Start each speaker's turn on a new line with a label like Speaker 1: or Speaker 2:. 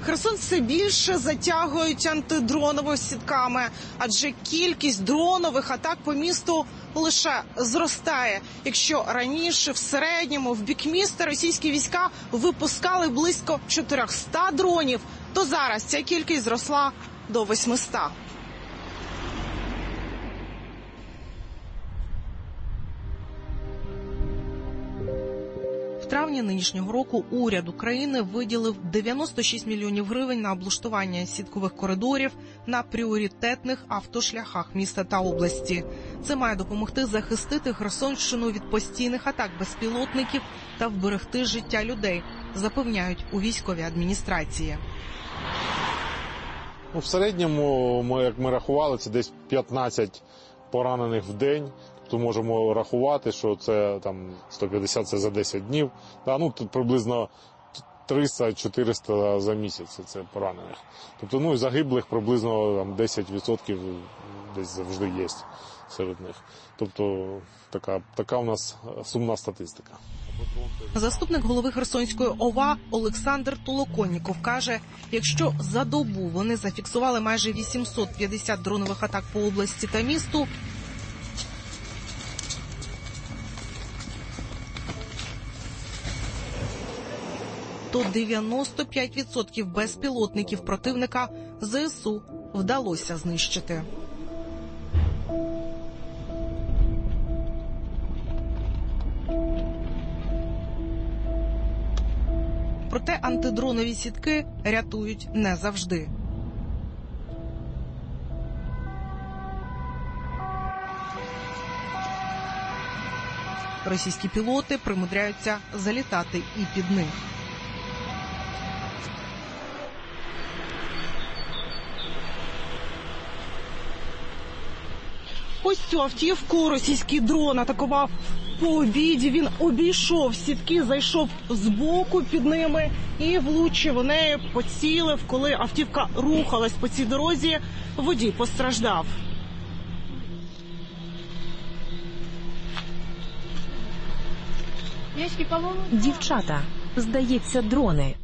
Speaker 1: Херсон все більше затягують антидроновими сітками, адже кількість дронових атак по місту лише зростає. Якщо раніше в середньому в бік міста російські війська випускали близько 400 дронів, то зараз ця кількість зросла до 800. В травні нинішнього року уряд України виділив 96 мільйонів гривень на облаштування сіткових коридорів на пріоритетних автошляхах міста та області. Це має допомогти захистити Херсонщину від постійних атак безпілотників та вберегти життя людей, запевняють у військовій адміністрації.
Speaker 2: В середньому, як ми рахували, це десь 15 поранених в день. То можемо рахувати, що це там 150 – це за 10 днів. Тут приблизно 300-400 за місяць це поранених. Тобто, загиблих приблизно 10% десь завжди є серед них. Тобто, така у нас сумна статистика.
Speaker 1: Заступник голови Херсонської ОВА Олександр Толоконніков каже, якщо за добу вони зафіксували майже 850 дронових атак по області та місту, то 95% безпілотників противника ЗСУ вдалося знищити. Проте антидронові сітки рятують не завжди. Російські пілоти примудряються залітати і під них. Ось цю автівку російський дрон атакував по обіді. Він обійшов сітки, зайшов збоку під ними і влучив у неї, поцілив. Коли автівка рухалась по цій дорозі, водій постраждав.
Speaker 3: Дівчата, здається, дрони.